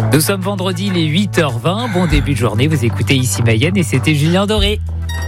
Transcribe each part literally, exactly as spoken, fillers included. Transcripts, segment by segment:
Nous sommes vendredi, les huit heures vingt. Bon début de journée, vous écoutez ici Mayenne et c'était Julien Doré.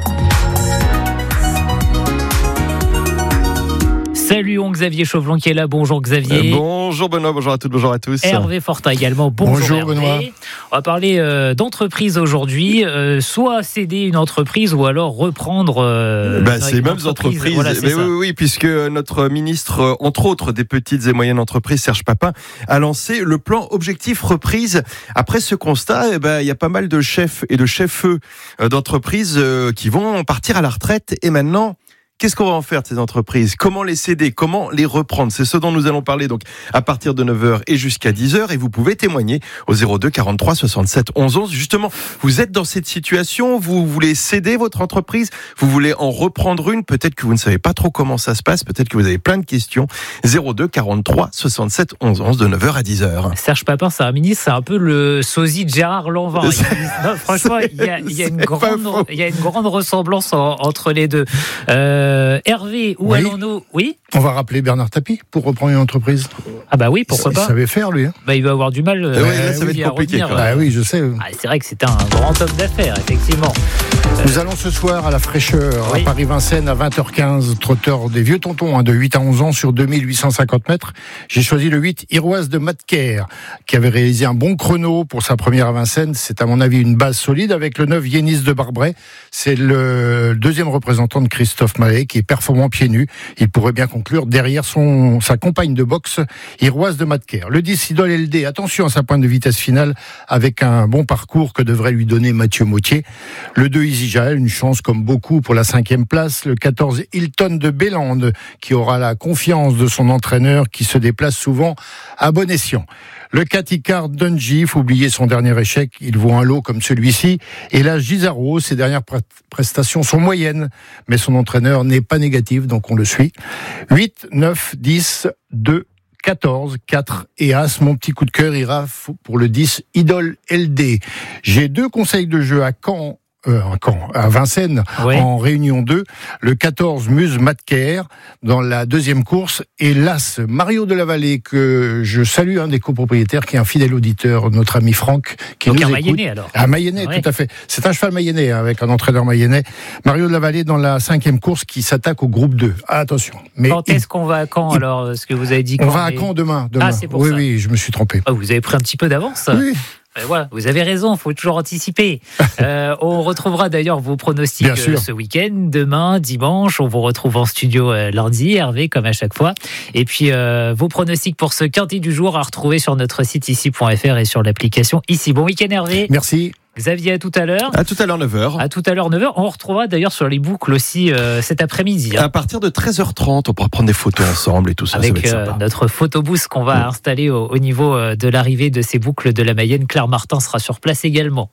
Saluons Xavier Chauvelon qui est là. Bonjour Xavier. Euh, bonjour Benoît, bonjour à toutes, bonjour à tous. Hervé Fortin également. Bonjour, bonjour Hervé. Benoît. On va parler euh, d'entreprise aujourd'hui. Euh, soit céder une entreprise ou alors reprendre euh, bah, ces mêmes entreprises. entreprises. Voilà, c'est mais ça. oui, oui, puisque notre ministre, entre autres des petites et moyennes entreprises, Serge Papin, a lancé le plan Objectif Reprise. Après ce constat, eh ben, il y a pas mal de chefs et de chefs-feux d'entreprises euh, qui vont partir à la retraite. Et maintenant, qu'est-ce qu'on va en faire de ces entreprises ? Comment les céder ? Comment les reprendre ? C'est ce dont nous allons parler donc à partir de neuf heures et jusqu'à dix heures. Et vous pouvez témoigner au zéro deux quarante-trois soixante-sept onze onze. Justement, vous êtes dans cette situation, vous voulez céder votre entreprise, vous voulez en reprendre une, peut-être que vous ne savez pas trop comment ça se passe, peut-être que vous avez plein de questions. zéro deux quarante-trois soixante-sept onze onze de neuf heures à dix heures. Serge Papin, c'est un ministre, c'est un peu le sosie de Gérard Lanvin. Non, franchement, il y a, il y a une grande, il y a une grande ressemblance en, entre les deux. Euh, Euh, Hervé, où oui. allons-nous ? Oui. On va rappeler Bernard Tapie pour reprendre une entreprise. Ah bah oui, pourquoi il, pas. Il savait faire lui. Hein. Bah il va avoir du mal. Euh, ouais, là, ça va être compliqué. Ah oui, je sais. Ah, c'est vrai que c'est un grand homme d'affaires, effectivement. Nous allons ce soir à la fraîcheur oui. à Paris-Vincennes à vingt heures quinze, trotteur des vieux tontons hein, de huit à onze ans sur deux mille huit cent cinquante mètres. J'ai choisi le huit Iroise de Matker qui avait réalisé un bon chrono pour sa première à Vincennes. C'est à mon avis une base solide avec le neuf Yénis de Barbret. C'est le deuxième représentant de Christophe Mahé qui est performant pieds nus. Il pourrait bien conclure derrière son, sa compagne de boxe Iroise de Matker. Le dix Idole L D, attention à sa pointe de vitesse finale avec un bon parcours que devrait lui donner Mathieu Mautier. Le deux Easy Jael, une chance comme beaucoup pour la cinquième place. Le quatorze Hilton de Bélande qui aura la confiance de son entraîneur qui se déplace souvent à bon escient. Le quatre Icard Dungey, faut oublier son dernier échec, il vaut un lot comme celui-ci. Et là, Gisaro, ses dernières prestations sont moyennes, mais son entraîneur n'est pas négatif, donc on le suit. huit, neuf, dix, deux, quatorze, quatre et As. Mon petit coup de cœur ira pour le dix Idole L D. J'ai deux conseils de jeu à Caen. Euh, à Vincennes, oui. En Réunion deux, le quatorze Muse Matker dans la deuxième course, et l'As Mario de la Vallée que je salue, un des copropriétaires qui est un fidèle auditeur, notre ami Franck, qui donc nous un écoute. Mayennais alors. Un Mayennais, ouais. Tout à fait. C'est un cheval Mayennais avec un entraîneur Mayennais. Mario de la Vallée dans la cinquième course qui s'attaque au groupe deux. Ah, attention. Mais quand il, est-ce qu'on va à Caen il, alors ce que vous avez dit On quand va à mais... Caen demain. demain. Ah, c'est pour oui, ça. Oui, je me suis trompé. Oh, vous avez pris un petit peu d'avance. Oui. Ben voilà, vous avez raison, il faut toujours anticiper. Euh, on retrouvera d'ailleurs vos pronostics euh, ce week-end, demain, dimanche. On vous retrouve en studio euh, lundi, Hervé, comme à chaque fois. Et puis, euh, vos pronostics pour ce quintet du jour à retrouver sur notre site ici point f r et sur l'application ici. Bon week-end, Hervé. Merci. Xavier, à tout à l'heure. À tout à l'heure, neuf heures. À tout à l'heure, neuf heures. On retrouvera d'ailleurs sur les boucles aussi euh, cet après-midi. Hein. À partir de treize heures trente, on pourra prendre des photos ensemble et tout ça. Avec ça va être euh, notre photobooth qu'on va mmh. installer au, au niveau euh, de l'arrivée de ces boucles de la Mayenne. Claire Martin sera sur place également.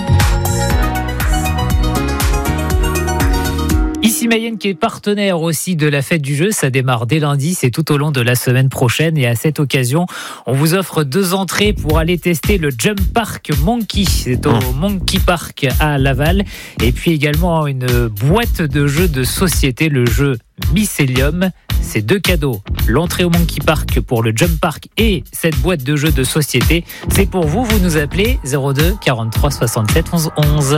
Ici Mayenne qui est partenaire aussi de la fête du jeu, ça démarre dès lundi, c'est tout au long de la semaine prochaine et à cette occasion, on vous offre deux entrées pour aller tester le Jump Park Monkey, c'est au Monkey Park à Laval, et puis également une boîte de jeux de société, le jeu Mycelium. C'est deux cadeaux, l'entrée au Monkey Park pour le Jump Park et cette boîte de jeux de société, c'est pour vous, vous nous appelez zéro deux quarante-trois soixante-sept onze onze.